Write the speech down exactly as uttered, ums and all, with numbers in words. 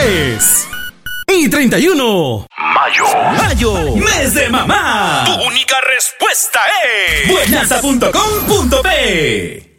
tres y treinta y uno. Mayo. Mayo, mes de mamá. Tu única respuesta es buenasa punto com punto pe.